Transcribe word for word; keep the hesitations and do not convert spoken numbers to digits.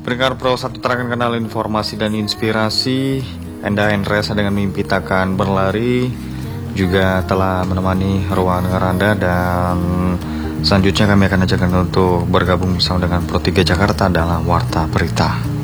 Pendengar Pro satu terakan kenal informasi dan inspirasi. Enda Endresa dengan mimpi takkan berlari juga telah menemani ruangan dengar Anda, dan selanjutnya kami akan ajakkan untuk bergabung bersama dengan Pro tiga Jakarta dalam Warta Berita.